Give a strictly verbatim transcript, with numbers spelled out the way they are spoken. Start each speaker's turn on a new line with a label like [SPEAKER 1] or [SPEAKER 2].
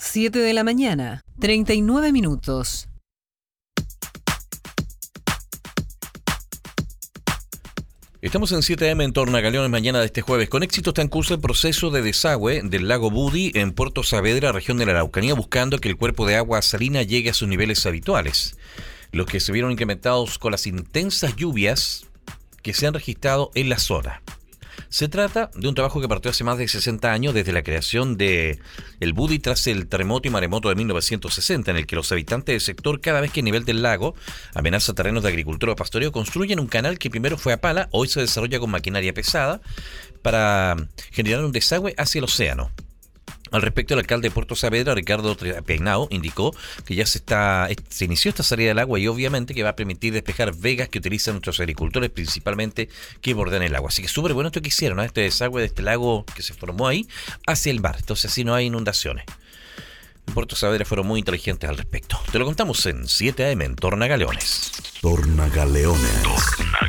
[SPEAKER 1] siete de la mañana, treinta y nueve minutos.
[SPEAKER 2] Estamos en siete a eme en Tornagaleones, mañana de este jueves. Con éxito está en curso el proceso de desagüe del lago Budi en Puerto Saavedra, región de la Araucanía, buscando que el cuerpo de agua salina llegue a sus niveles habituales, los que se vieron incrementados con las intensas lluvias que se han registrado en la zona. Se trata de un trabajo que partió hace más de sesenta años desde la creación de el Budi tras el terremoto y maremoto de mil novecientos sesenta, en el que los habitantes del sector, cada vez que el nivel del lago amenaza terrenos de agricultura o pastoreo, construyen un canal que primero fue a pala, hoy se desarrolla con maquinaria pesada para generar un desagüe hacia el océano. Al respecto, el alcalde de Puerto Saavedra, Ricardo Peinao, indicó que ya se está se inició esta salida del agua y obviamente que va a permitir despejar vegas que utilizan nuestros agricultores, principalmente que bordean el agua. Así que súper bueno esto que hicieron, ¿no? Este desagüe de este lago que se formó ahí hacia el mar. Entonces así no hay inundaciones. En Puerto Saavedra fueron muy inteligentes al respecto. Te lo contamos en siete a eme en Tornagaleones.
[SPEAKER 3] Tornagaleones. Tornagaleones.